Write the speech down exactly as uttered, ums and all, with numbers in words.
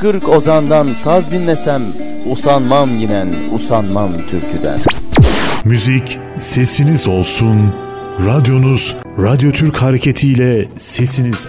kırk ozandan saz dinlesem, usanmam yinen, usanmam türküden. Müzik sesiniz olsun, radyonuz Radyo Türk hareketiyle sesiniz